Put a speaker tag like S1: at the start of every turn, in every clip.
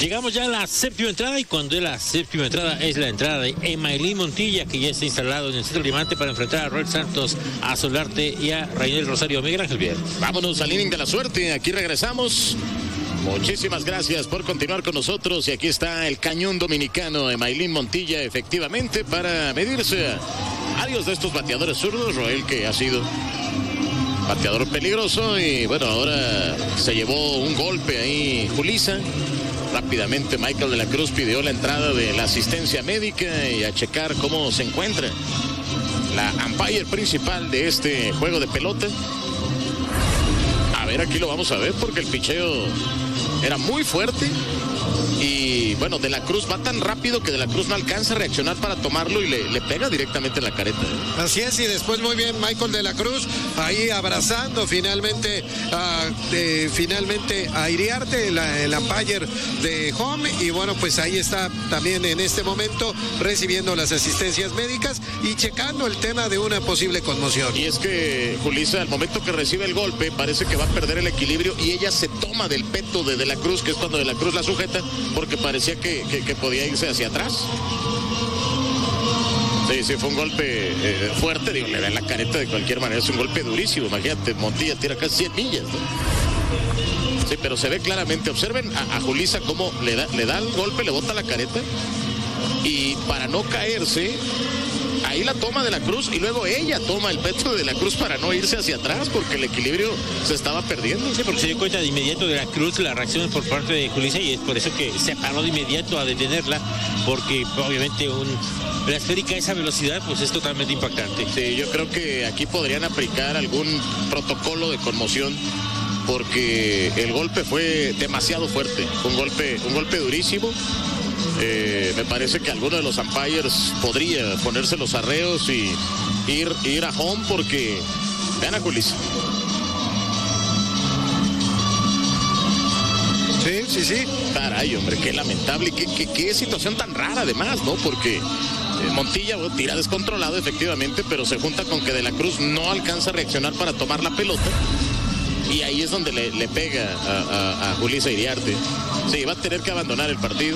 S1: Llegamos ya a la séptima entrada, y cuando es la séptima entrada es la entrada de Emailín Montilla, que ya está instalado en el centro Limante para enfrentar a Roel Santos, a Solarte y a Rainel Rosario. Miguel Ángel Vier.
S2: Vámonos al inning de la suerte, aquí regresamos. Muchísimas gracias por continuar con nosotros, y aquí está el cañón dominicano Emailín Montilla, efectivamente, para medirse a varios de estos bateadores zurdos. Roel, que ha sido bateador peligroso, y bueno, ahora se llevó un golpe ahí Julissa. Rápidamente Michael de la Cruz pidió la entrada de la asistencia médica y a checar cómo se encuentra la umpire principal de este juego de pelota. A ver, aquí lo vamos a ver, porque el picheo era muy fuerte. Y bueno, de la Cruz va tan rápido que de la Cruz no alcanza a reaccionar para tomarlo y le pega directamente en la careta.
S3: Así es, y después muy bien Michael de la Cruz ahí abrazando finalmente a Iriarte, el umpire de home. Y bueno, pues ahí está también en este momento recibiendo las asistencias médicas y checando el tema de una posible conmoción.
S2: Y es que Julissa, al momento que recibe el golpe, parece que va a perder el equilibrio, y ella se toma del peto de la Cruz, que es cuando de la Cruz la sujeta, porque parecía que podía irse hacia atrás. Sí, fue un golpe fuerte, digo, le da en la careta de cualquier manera, es un golpe durísimo. Imagínate, Montilla tira casi 100 millas, ¿no? Sí, pero se ve claramente, observen a Julissa cómo le da el golpe, le bota la careta, y para no caerse, ahí la toma de la Cruz, y luego ella toma el pecho de la Cruz para no irse hacia atrás, porque el equilibrio se estaba perdiendo.
S1: Sí, porque se dio cuenta de inmediato de la Cruz, la reacción por parte de Julissa, y es por eso que se paró de inmediato a detenerla, porque obviamente la esférica a esa velocidad pues es totalmente impactante.
S2: Sí, yo creo que aquí podrían aplicar algún protocolo de conmoción, porque el golpe fue demasiado fuerte, un golpe durísimo. Me parece que alguno de los umpires podría ponerse los arreos y ir a home, porque vean a Julissa.
S3: Sí.
S2: Caray, hombre, qué lamentable, y qué situación tan rara además, ¿no? Porque Montilla tira descontrolado, efectivamente, pero se junta con que de la Cruz no alcanza a reaccionar para tomar la pelota, y ahí es donde le pega a Julissa Iriarte. Sí, va a tener que abandonar el partido.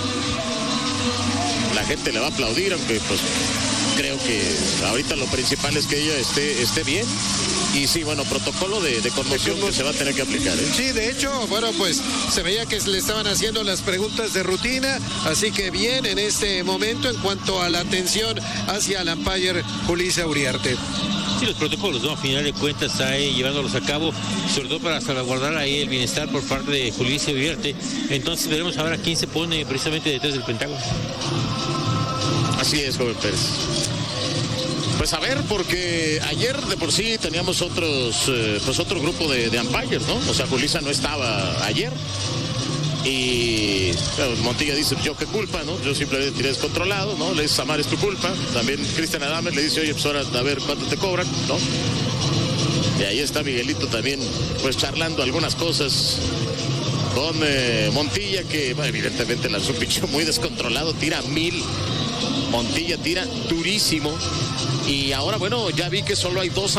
S2: La gente le va a aplaudir, aunque pues creo que ahorita lo principal es que ella esté bien. Y sí, bueno, protocolo de conmoción que se va a tener que aplicar, ¿eh?
S3: Sí, de hecho, bueno, pues se veía que le estaban haciendo las preguntas de rutina, así que bien en este momento en cuanto a la atención hacia el umpire Julissa Uriarte.
S1: Sí, los protocolos, ¿no? A final de cuentas está ahí llevándolos a cabo, sobre todo para salvaguardar ahí el bienestar por parte de Julissa Uriarte. Entonces veremos ahora quién se pone precisamente detrás del Pentágono.
S2: Así es, joven Pérez. Pues a ver, porque ayer de por sí teníamos otro grupo de umpires, ¿no? O sea, Julissa no estaba ayer. Y bueno, Montilla dice, yo qué culpa, ¿no? Yo simplemente tiré descontrolado, ¿no? Le dice, Samar, es tu culpa. También Cristian Adames le dice, oye, pues ahora a ver cuánto te cobran, ¿no? Y ahí está Miguelito también, pues charlando algunas cosas con Montilla, que bueno, evidentemente lanzó un picheo muy descontrolado, tira 1000. Montilla tira durísimo. Y ahora, bueno, ya vi que solo hay 2